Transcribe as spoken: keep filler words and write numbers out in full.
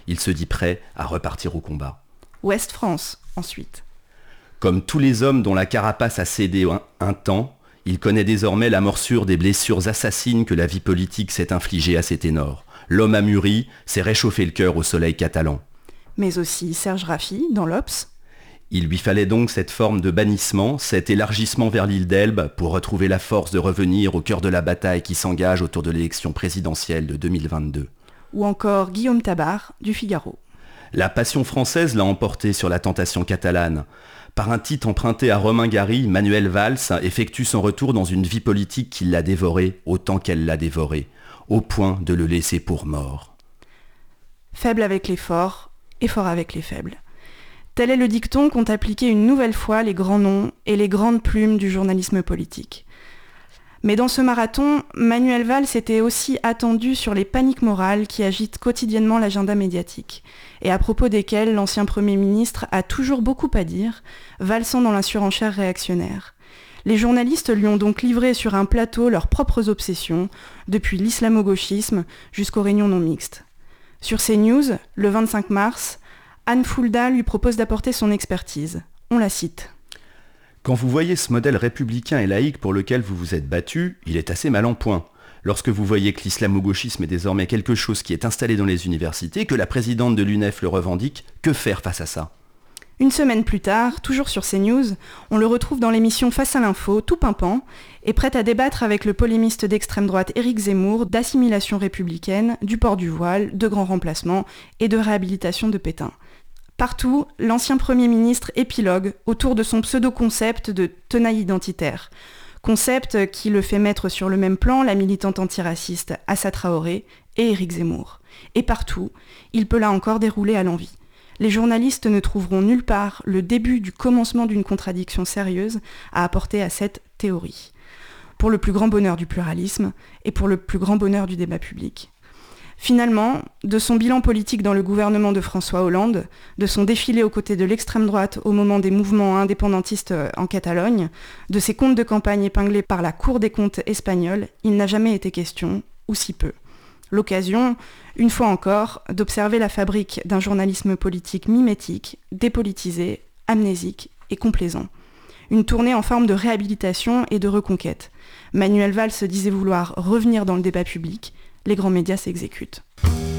il se dit prêt à repartir au combat. Ouest-France, ensuite. Comme tous les hommes dont la carapace a cédé un, un temps, il connaît désormais la morsure des blessures assassines que la vie politique s'est infligée à ses ténors. L'homme a mûri, s'est réchauffé le cœur au soleil catalan. Mais aussi Serge Raffi, dans l'Obs. Il lui fallait donc cette forme de bannissement, cet élargissement vers l'île d'Elbe pour retrouver la force de revenir au cœur de la bataille qui s'engage autour de l'élection présidentielle de deux mille vingt-deux. Ou encore Guillaume Tabar, du Figaro. La passion française l'a emporté sur la tentation catalane. Par un titre emprunté à Romain Gary, Manuel Valls effectue son retour dans une vie politique qui l'a dévoré autant qu'elle l'a dévoré, au point de le laisser pour mort. Faible avec les forts et fort avec les faibles. Tel est le dicton qu'ont appliqué une nouvelle fois les grands noms et les grandes plumes du journalisme politique. Mais dans ce marathon, Manuel Valls était aussi attendu sur les paniques morales qui agitent quotidiennement l'agenda médiatique, et à propos desquelles l'ancien Premier ministre a toujours beaucoup à dire, valsant dans la surenchère réactionnaire. Les journalistes lui ont donc livré sur un plateau leurs propres obsessions, depuis l'islamo-gauchisme jusqu'aux réunions non mixtes. Sur CNews, le vingt-cinq mars, Anne Fulda lui propose d'apporter son expertise. On la cite. Quand vous voyez ce modèle républicain et laïque pour lequel vous vous êtes battu, il est assez mal en point. Lorsque vous voyez que l'islamo-gauchisme est désormais quelque chose qui est installé dans les universités, que la présidente de l'U N E F le revendique, que faire face à ça ? Une semaine plus tard, toujours sur CNews, on le retrouve dans l'émission Face à l'info, tout pimpant, et prêt à débattre avec le polémiste d'extrême droite Éric Zemmour d'assimilation républicaine, du port du voile, de grands remplacements et de réhabilitation de Pétain. Partout, l'ancien Premier ministre épilogue autour de son pseudo-concept de tenaille identitaire. Concept qui le fait mettre sur le même plan la militante antiraciste Assa Traoré et Éric Zemmour. Et partout, il peut là encore dérouler à l'envi. Les journalistes ne trouveront nulle part le début du commencement d'une contradiction sérieuse à apporter à cette théorie. Pour le plus grand bonheur du pluralisme et pour le plus grand bonheur du débat public. Finalement, de son bilan politique dans le gouvernement de François Hollande, de son défilé aux côtés de l'extrême droite au moment des mouvements indépendantistes en Catalogne, de ses comptes de campagne épinglés par la Cour des comptes espagnole, il n'a jamais été question, ou si peu. L'occasion, une fois encore, d'observer la fabrique d'un journalisme politique mimétique, dépolitisé, amnésique et complaisant. Une tournée en forme de réhabilitation et de reconquête. Manuel Valls disait vouloir revenir dans le débat public. Les grands médias s'exécutent.